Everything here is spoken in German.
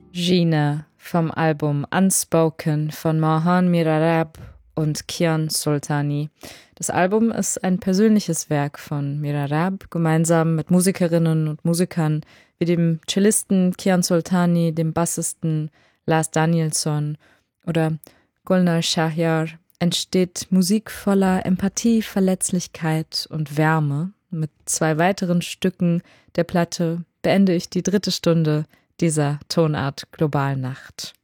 Gina vom Album Unspoken von Mahan Mirarab und Kian Soltani. Das Album ist ein persönliches Werk von Mirarab, gemeinsam mit Musikerinnen und Musikern wie dem Cellisten Kian Soltani, dem Bassisten Lars Danielsson oder Gulnar Shahyar entsteht Musik voller Empathie, Verletzlichkeit und Wärme. Mit 2 weiteren Stücken der Platte beende ich die 3. Stunde dieser Tonart Globalnacht.